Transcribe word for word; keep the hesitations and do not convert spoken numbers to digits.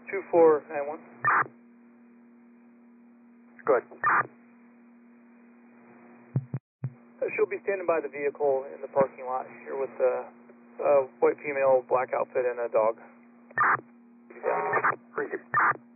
two four nine one. Good. She'll be standing by the vehicle in the parking lot here with a, a white female, black outfit, and a dog. Appreciate it.